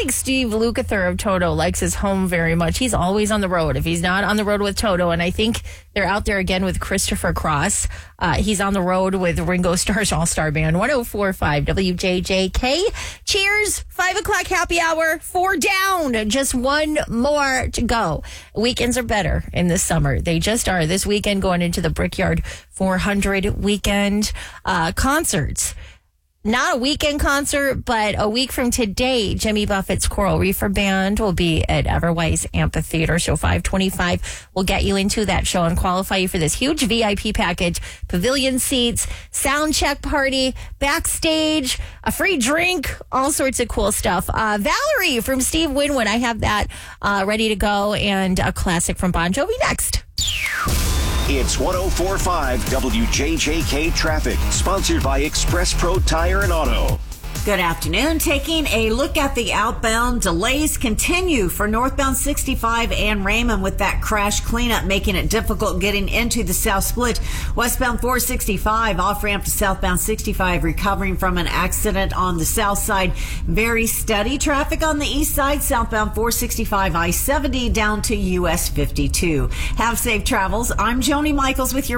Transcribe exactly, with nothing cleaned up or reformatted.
think Steve Lukather of Toto likes his home very much. He's always on the road. If he's not on the road with Toto, and I think they're out there again with Christopher Cross, uh, he's on the road with Ringo Starr's All-Star Band. one oh four point five W J J K. Cheers. Five o'clock happy hour. Four down. Just one more to go. Weekends are better in the summer. They just are. This weekend going into the Brickyard four hundred weekend uh, concerts. Not a weekend concert, but a week from today, Jimmy Buffett's Coral Reefer Band will be at Everwise Amphitheater. So five twenty-five will get you into that show and qualify you for this huge V I P package, pavilion seats, sound check party, backstage, a free drink, all sorts of cool stuff. Uh, Valerie from Steve Winwood, I have that uh, ready to go, and a classic from Bon Jovi next. It's one oh four point five W J J K Traffic, sponsored by Express Pro Tire and Auto. Good afternoon. Taking a look at the outbound, delays continue for northbound sixty-five and Raymond with that crash cleanup making it difficult getting into the South Split. Westbound four sixty-five off ramp to southbound sixty-five recovering from an accident on the south side. Very steady traffic on the east side, southbound four sixty-five I seventy down to U S fifty-two. Have safe travels. I'm Joni Michaels with your